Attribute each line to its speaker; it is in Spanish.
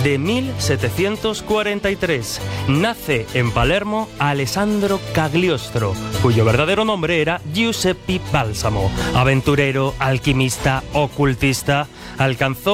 Speaker 1: de 1743. Nace en Palermo Alessandro Cagliostro, cuyo verdadero nombre era Giuseppe Balsamo. Aventurero, alquimista, ocultista, alcanzó